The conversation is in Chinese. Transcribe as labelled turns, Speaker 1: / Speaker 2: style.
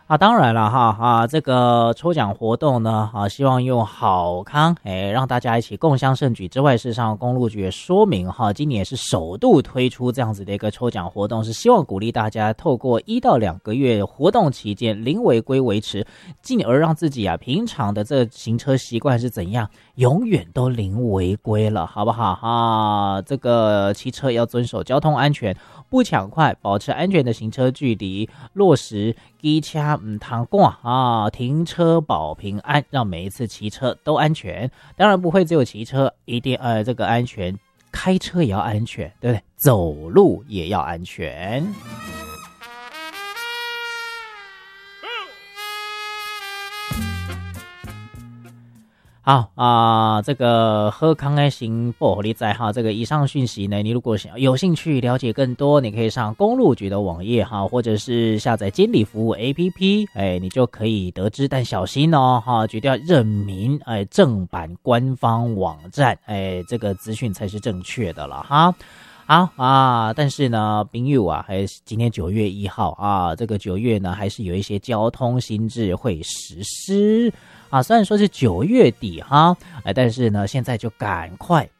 Speaker 1: 当然了这个抽奖活动呢希望用好康让大家一起共襄盛举之外，事实上公路局也说明今年也是首度推出这样子的一个抽奖活动，是希望鼓励大家透过1到2个月活动期间零违规维持，进而让自己平常的这行车习惯是怎样永远都零违规了，好不好这个骑车要遵守交通安全，不抢快，保持安全的行车距离，落实机车唔通赶停车保平安，让每一次骑车都安全。当然不会只有骑车，一定这个安全，开车也要安全，对不对？走路也要安全。好这个喝康爱行不你在这个以上讯息呢，你如果有兴趣了解更多，你可以上公路局的网页或者是下载监理服务 APP， 你就可以得知。但小心绝对要认明正版官方网站，这个资讯才是正确的了好但是呢朋友还是今天9月1号这个9月呢还是有一些交通新制会实施虽然说是9月底但是呢现在就赶快